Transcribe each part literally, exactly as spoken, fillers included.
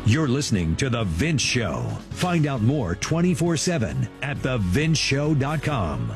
You're listening to The Vince Show. Find out more twenty-four seven at the vince show dot com.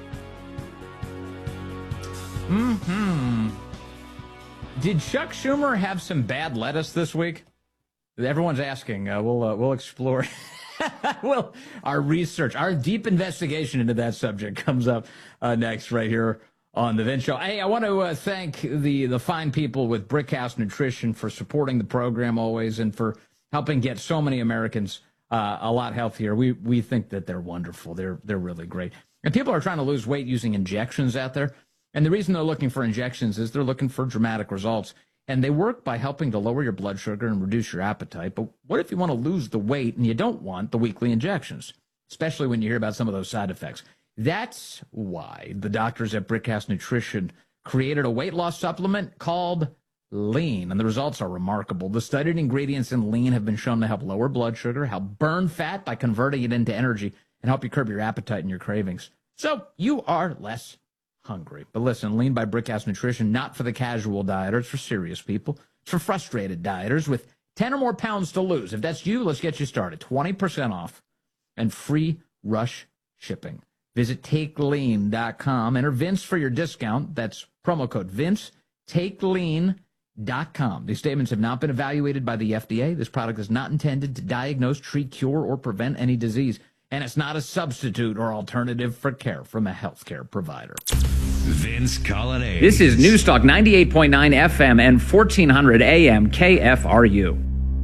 Hmm. Did Chuck Schumer have some bad lettuce this week? Everyone's asking. Uh, we'll uh, we'll explore. Well, our research, our deep investigation into that subject comes up uh, next right here on The Vince Show. Hey, I want to uh, thank the the fine people with Brickhouse Nutrition for supporting the program always and for helping get so many Americans uh, a lot healthier. We we think that they're wonderful. They're they're really great. And people are trying to lose weight using injections out there. And the reason they're looking for injections is they're looking for dramatic results. And they work by helping to lower your blood sugar and reduce your appetite. But what if you want to lose the weight and you don't want the weekly injections, especially when you hear about some of those side effects? That's why the doctors at Brickhouse Nutrition created a weight loss supplement called Lean, and the results are remarkable. The studied ingredients in Lean have been shown to help lower blood sugar, help burn fat by converting it into energy, and help you curb your appetite and your cravings. So you are less hungry. But listen, Lean by Brickhouse Nutrition, not for the casual dieter. It's for serious people. It's for frustrated dieters with ten or more pounds to lose. If that's you, let's get you started. twenty percent off and free rush shipping. Visit take lean dot com. Enter Vince for your discount. That's promo code Vince. take lean dot com. These statements have not been evaluated by the F D A. This product is not intended to diagnose, treat, cure, or prevent any disease. And it's not a substitute or alternative for care from a healthcare provider. Vince Colonnade. This is Newstalk ninety-eight point nine F M and fourteen hundred A M K F R U.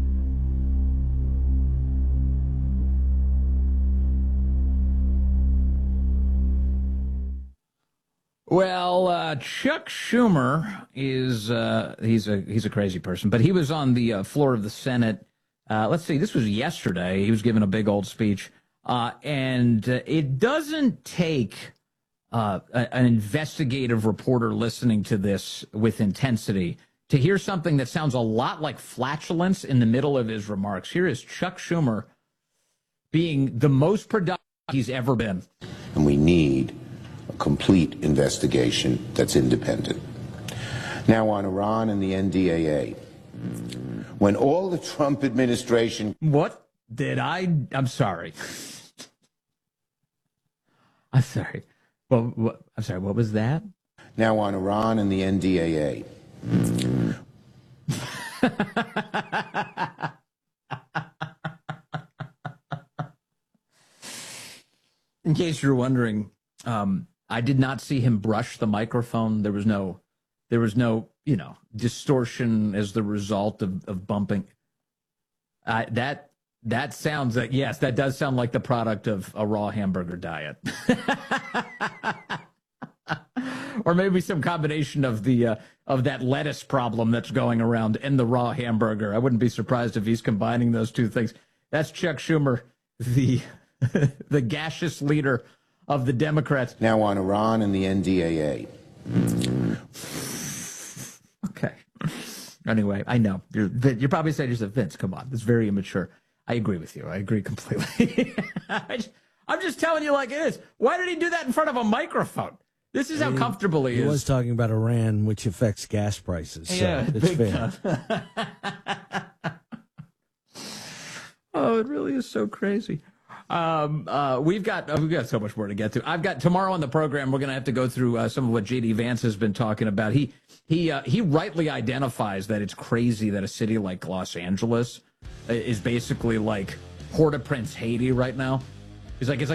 Well, uh, Chuck Schumer is uh, he's a he's a crazy person, but he was on the uh, floor of the Senate. Uh, let's see, this was yesterday. He was giving a big old speech, uh, and uh, it doesn't take uh, a, an investigative reporter listening to this with intensity to hear something that sounds a lot like flatulence in the middle of his remarks. Here is Chuck Schumer being the most productive he's ever been. And we need a complete investigation that's independent. Now on Iran and the N D A A. When all the Trump administration... What did I... I'm sorry. I'm sorry. Well, what, I'm sorry, what was that? Now on Iran and the N D A A. In case you're wondering, um, I did not see him brush the microphone. There was no, there was no, you know, distortion as the result of, of bumping. Uh, that that sounds like, yes, that does sound like the product of a raw hamburger diet. Or maybe some combination of the uh, of that lettuce problem that's going around and the raw hamburger. I wouldn't be surprised if he's combining those two things. That's Chuck Schumer, the the gaseous leader of the Democrats. Now on Iran and the N D A A. Okay. Anyway, I know. You're, you're probably saying to yourself, Vince, come on. That's very immature. I agree with you. I agree completely. I just, I'm just telling you like it is. Why did he do that in front of a microphone? This is how comfortable he, he is. He was talking about Iran, which affects gas prices. So yeah, it's fair. Oh, it really is so crazy. Um, uh, we've got uh, we've got so much more to get to. I've got tomorrow on the program. We're going to have to go through uh, some of what J D Vance has been talking about. He he uh, he rightly identifies that it's crazy that a city like Los Angeles is basically like Port-au-Prince, Haiti, right now. He's like it's like.